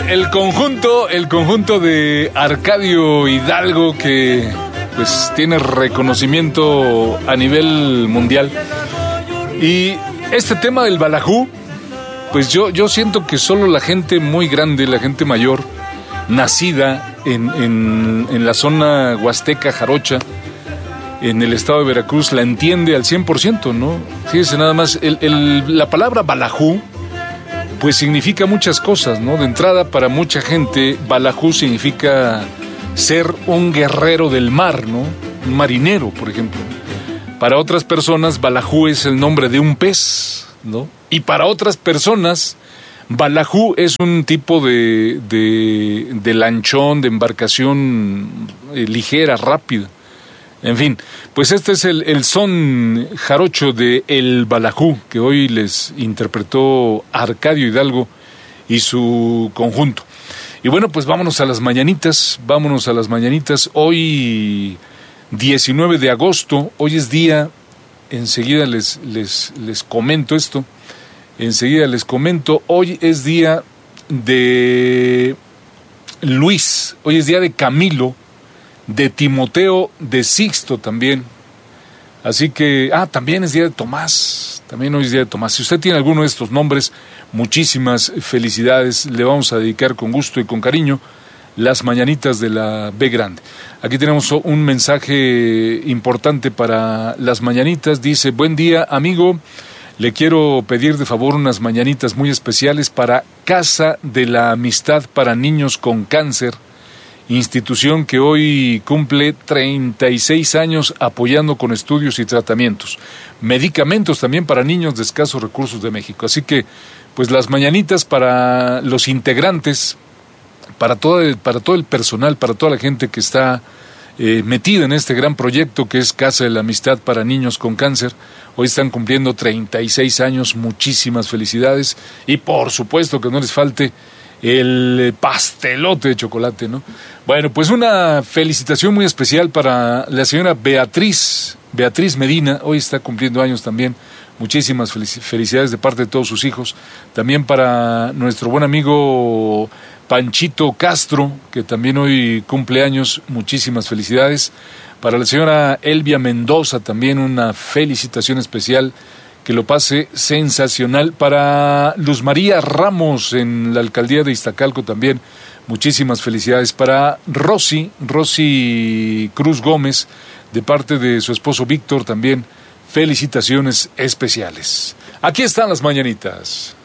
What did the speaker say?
el conjunto de Arcadio Hidalgo, que pues tiene reconocimiento a nivel mundial. Y este tema del balajú, pues yo siento que solo la gente muy grande, la gente mayor, nacida en la zona huasteca jarocha, en el estado de Veracruz, la entiende al 100%, ¿no? Fíjese nada más, la palabra balajú pues significa muchas cosas, ¿no? De entrada, para mucha gente, balajú significa ser un guerrero del mar, ¿no? Un marinero, por ejemplo. Para otras personas, balajú es el nombre de un pez, ¿no? Y para otras personas, balajú es un tipo de lanchón, de embarcación ligera, rápida. En fin, pues este es el son jarocho de El Balajú, que hoy les interpretó Arcadio Hidalgo y su conjunto. Y bueno, pues vámonos a las mañanitas. Hoy, 19 de agosto, hoy es día, enseguida les comento esto, hoy es día de Luis, hoy es día de Camilo, de Timoteo, de Sixto también. Así que, también es día de Tomás. También hoy es día de Tomás. Si usted tiene alguno de estos nombres, muchísimas felicidades. Le vamos a dedicar con gusto y con cariño las mañanitas de la B Grande. Aquí tenemos un mensaje importante para las mañanitas. Dice: buen día, amigo. Le quiero pedir de favor unas mañanitas muy especiales para Casa de la Amistad para Niños con Cáncer, institución que hoy cumple 36 años apoyando con estudios y tratamientos, medicamentos también para niños de escasos recursos de México. Así que, pues las mañanitas para los integrantes, para todo el personal, para toda la gente que está metida en este gran proyecto que es Casa de la Amistad para Niños con Cáncer. Hoy están cumpliendo 36 años, muchísimas felicidades, y por supuesto que no les falte el pastelote de chocolate, ¿no? Bueno, pues una felicitación muy especial para la señora Beatriz Medina, hoy está cumpliendo años también. Muchísimas felicidades de parte de todos sus hijos. También para nuestro buen amigo Panchito Castro, que también hoy cumple años, muchísimas felicidades. Para la señora Elvia Mendoza también una felicitación especial. Que lo pase sensacional. Para Luz María Ramos en la alcaldía de Iztacalco también, muchísimas felicidades. Para Rosy Cruz Gómez, de parte de su esposo Víctor, también felicitaciones especiales. Aquí están las mañanitas.